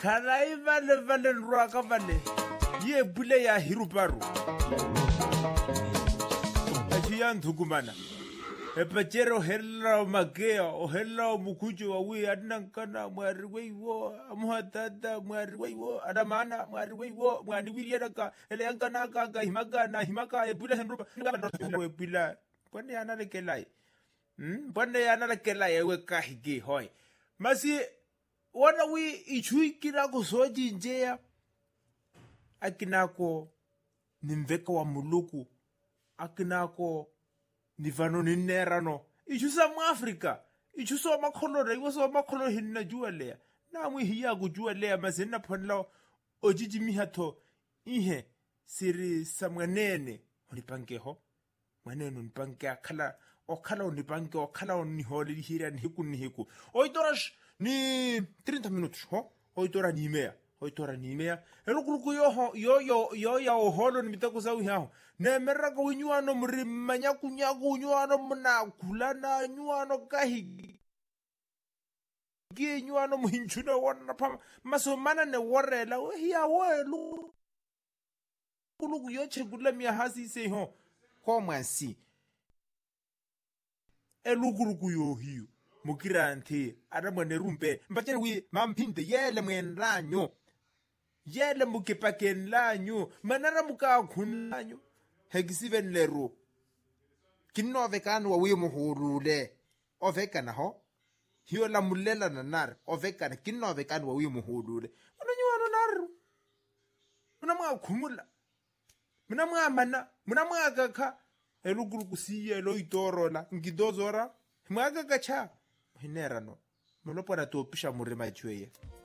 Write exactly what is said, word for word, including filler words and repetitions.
Kana iva le vale rwa ka vale. Ye bule ya hiruparu. Ajiyan thukumana. Epachero hella magea o hella mukujo wa wi adnankana mwari weiwo amuhatata mwari weiwo adamana mwari weiwo mwani wiriyaka ele yankana ka himaga na himaka ebula henrupa we bila pone yana lekelai hm pone yana lekelai we kahigi hoy masi wana wi ichui kira ko soji njeya akinako nimveka wa muluku akinako nivano ninerano ichusa mu Africa ichusa makholore iwoso makholore hinna juwaleya namwe hiya kujuwaleya mazena phonla ojiji mihatho ihe siri samwanene unipankeho mwanene unipanke akhala okhala unipanke okhala unihole hira nihiku nihiku oitorash ni thirty minutos ho oitora ni meya oitora ni meya elukuluku yo yo yo yo ya oholo nimitakusa uhaho nemera ko unyuano murimanya kunyaku unyuano mna kulana nyuano kahigi gi nyuano muhinchuna wona pa masomana ne worela hiya welu kuluku yo chegula mi hasi se ho komansi elukuluku yo hiyo mukiranti adamone rumpe mbachene wi mampinte yele mwenranyo yele mukipaken lanyo manara muka khunlanyo hegisiven lero kinno vekan wa wi muhurule ovekana ho hiyo la mulela nanar ovekana kinno vekan wa wi muhurule unanywana naru unamwa khumula munamwa mana munamwa gakha eluguru kusiye lo itorola ngidozora mwaga gacha hinerano mulopora to pisha murema chweye